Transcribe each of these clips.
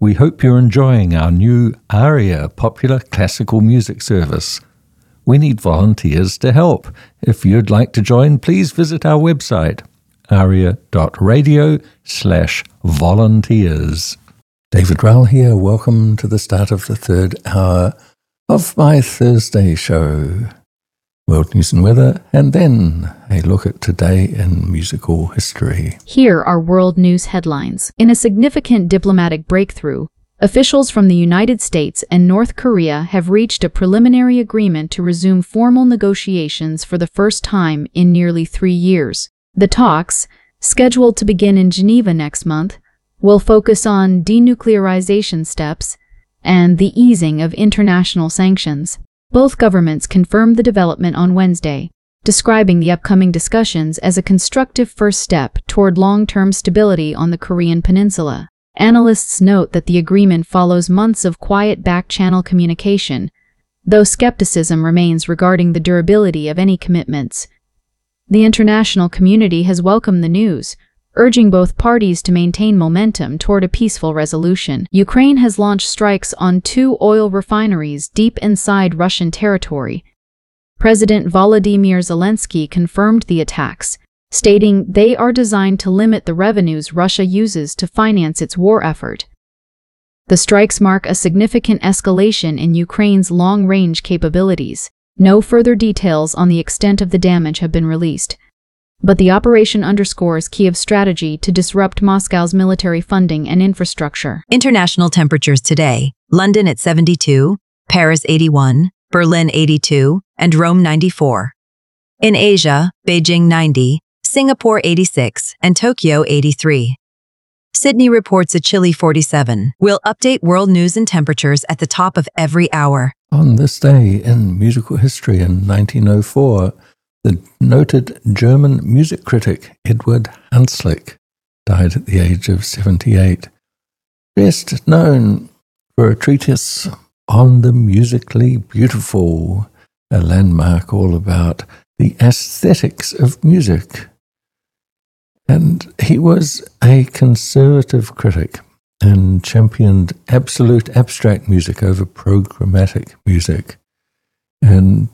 We hope you're enjoying our new ARIA popular classical music service. We need volunteers to help. If you'd like to join, please visit our website, aria.radio/volunteers. David Rowell here. Welcome to the start of the third hour of my Thursday show. World news and weather, and then a look at today in musical history. Here are world news headlines. In a significant diplomatic breakthrough, officials from the United States and North Korea have reached a preliminary agreement to resume formal negotiations for the first time in nearly 3 years. The talks, scheduled to begin in Geneva next month, will focus on denuclearization steps and the easing of international sanctions. Both governments confirmed the development on Wednesday, describing the upcoming discussions as a constructive first step toward long-term stability on the Korean peninsula. Analysts note that the agreement follows months of quiet back-channel communication, though skepticism remains regarding the durability of any commitments. The international community has welcomed the news, urging both parties to maintain momentum toward a peaceful resolution. Ukraine has launched strikes on 2 oil refineries deep inside Russian territory. President Volodymyr Zelensky confirmed the attacks, stating they are designed to limit the revenues Russia uses to finance its war effort. The strikes mark a significant escalation in Ukraine's long-range capabilities. No further details on the extent of the damage have been released, but the operation underscores Kiev's strategy to disrupt Moscow's military funding and infrastructure. International temperatures today: London at 72, Paris 81, Berlin 82, and Rome 94. In Asia, Beijing 90, Singapore 86, and Tokyo 83. Sydney reports a chilly 47. We'll update world news and temperatures at the top of every hour. On this day in musical history in 1904, the noted German music critic Eduard Hanslick died at the age of 78. Best known for a treatise on the musically beautiful, a landmark all about the aesthetics of music. And he was a conservative critic and championed absolute abstract music over programmatic music. And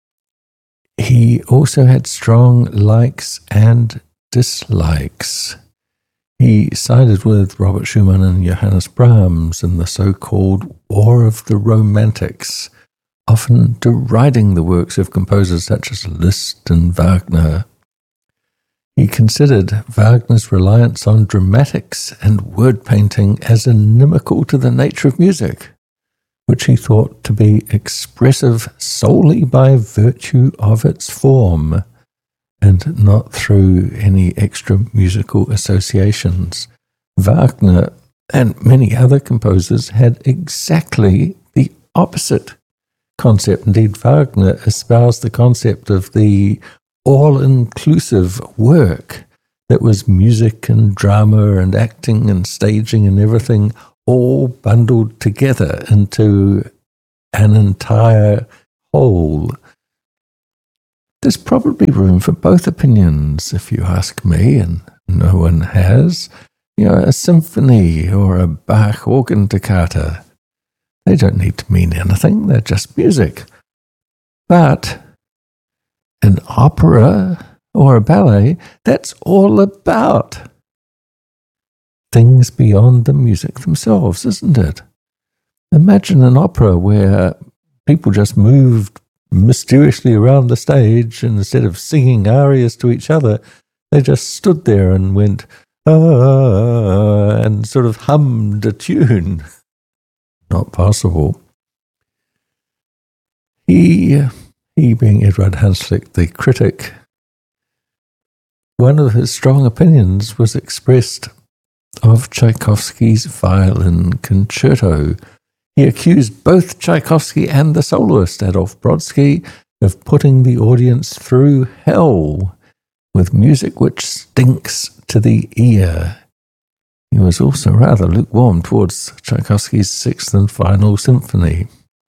he also had strong likes and dislikes. He sided with Robert Schumann and Johannes Brahms in the so-called War of the Romantics, often deriding the works of composers such as Liszt and Wagner. He considered Wagner's reliance on dramatics and word painting as inimical to the nature of music, which he thought to be expressive solely by virtue of its form, and not through any extra musical associations. Wagner and many other composers had exactly the opposite concept. Indeed, Wagner espoused the concept of the all-inclusive work that was music and drama and acting and staging and everything all bundled together into an entire whole. There's probably room for both opinions, if you ask me, and no one has. A symphony or a Bach organ toccata, they don't need to mean anything, they're just music. But an opera or a ballet, that's all about things beyond the music themselves, isn't it? Imagine an opera where people just moved mysteriously around the stage, and instead of singing arias to each other, they just stood there and went, and sort of hummed a tune. Not possible. He being Eduard Hanslick, the critic, one of his strong opinions was expressed of Tchaikovsky's violin concerto. He accused both Tchaikovsky and the soloist, Adolf Brodsky, of putting the audience through hell with music which stinks to the ear. He was also rather lukewarm towards Tchaikovsky's Sixth and Final Symphony.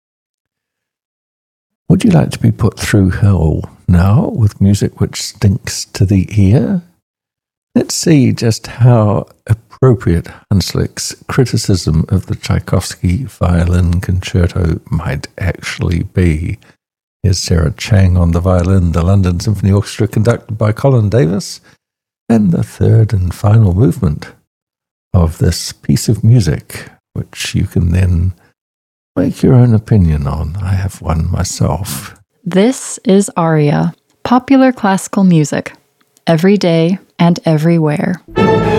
Would you like to be put through hell now with music which stinks to the ear? Let's see just how appropriate Hanslick's criticism of the Tchaikovsky violin concerto might actually be. Here's Sarah Chang on the violin, the London Symphony Orchestra conducted by Colin Davis, and the third and final movement of this piece of music, which you can then make your own opinion on. I have one myself. This is aria, popular classical music, every day and everywhere.